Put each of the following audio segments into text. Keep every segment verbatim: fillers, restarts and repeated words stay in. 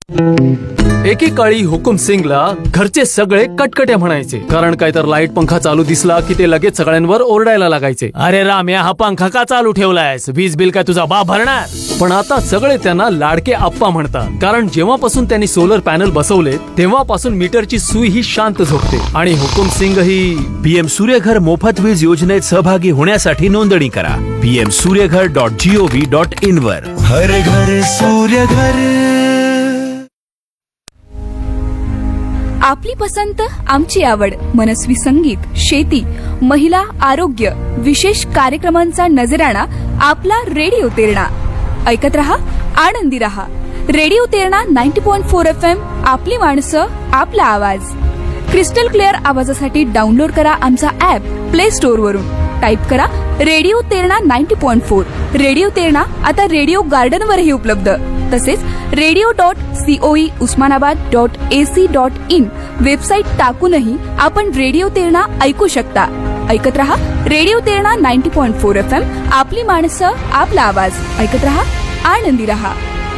एकेकाळी हुकुम सिंगला घरचे सगळे कटकट्या म्हणायचे, कारण काय तर लाईट पंखा चालू दिसला की ते लगेच सगळ्यांवर ओरडायला लागायचे, अरे राम्या हा पंखा का चालू ठेवलायस, वीज बिल काय तुझा बाप भरणार. पण आता सगळे त्यांना लाडके आप्पा म्हणतात, कारण जेव्हापासून त्यांनी सोलर पॅनल बसवले तेव्हापासून मीटरची सुई ही शांत झोपते. आणि हुकुम सिंग ही पीएम सूर्यघर मोफत वीज योजनेत सहभागी होण्यासाठी नोंदणी करा PM Surya Ghar dot G O V dot in वर. हर घर सूर्यघर. आपली पसंत आमची आवड, मनस्वी संगीत, शेती, महिला, आरोग्य, विशेष कार्यक्रमांचा नजराणा आपला रेडिओ तेरणा. ऐकत रहा, आनंदी रहा. Radio Terna ninety point four F M. आपली माणसं, आपला आवाज. क्रिस्टल क्लिअर आवाजासाठी डाउनलोड करा आमचा ऍप प्ले स्टोअर वरून. टाईप करा radio Terna ninety point four. Radio Terna आता रेडिओ गार्डन वरही उपलब्ध. तसेच radio dot COE Osmanabad dot AC dot in website टाकूनही आपण रेडिओ तेरणा ऐकू शकता. ऐकत रहा radio Terna ninety point four F M. आपली माणसं, आपला आवाज. ऐकत रहा, आनंदी रहा.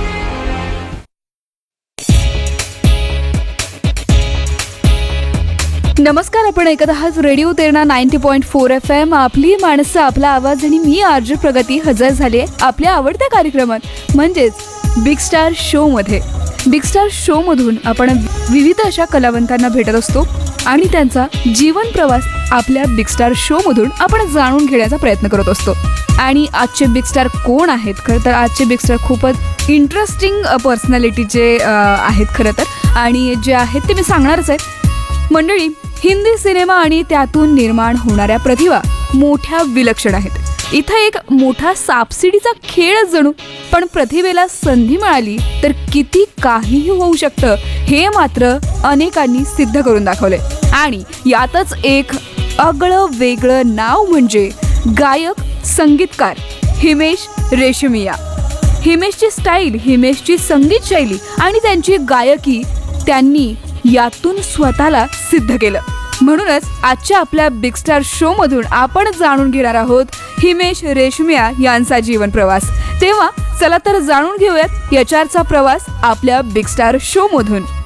नमस्कार, आपण ऐकत आहात radio Terna ninety point four F M. आपली माणसं, आपला आवाज. आणि मी आरजे प्रगती हजर झाली आहे आपल्या आवडत्या कार्यक्रमात म्हणजेच बिग स्टार शो मध्ये. बिग स्टार शो मधून आपण विविध अशा कलावंतांना भेटत असतो आणि त्यांचा जीवन प्रवास आपल्या बिग स्टार शो मधून आपण जाणून घेण्याचा प्रयत्न करत असतो. आणि आजचे बिग स्टार कोण आहेत? खरं तर आजचे बिग स्टार खूपच इंटरेस्टिंग पर्सनॅलिटीचे आहेत खरं तर, आणि जे आहेत ते मी सांगणारच आहे. मंडळी, हिंदी सिनेमा आणि त्यातून निर्माण होणाऱ्या प्रतिभा मोठ्या विलक्षण आहेत. इथं एक मोठा सापशिडीचा खेळच जणू. पण प्रतिभेला संधी मिळाली तर किती काहीही होऊ शकतं हे मात्र अनेकांनी सिद्ध करून दाखवलंय. आणि यातच एक आगळं वेगळं नाव म्हणजे गायक संगीतकार हिमेश रेशमिया. हिमेशची स्टाईल, हिमेशची संगीत शैली आणि त्यांची गायकी त्यांनी यातून स्वतःला सिद्ध केलं. म्हणूनच आजच्या आपल्या बिग स्टार शो मधून आपण जाणून घेणार आहोत हिमेश रेशमिया यांचा जीवन प्रवास. तेव्हा चला तर जाणून घेऊयात याच्याचा प्रवास आपल्या बिग स्टार शो मधून.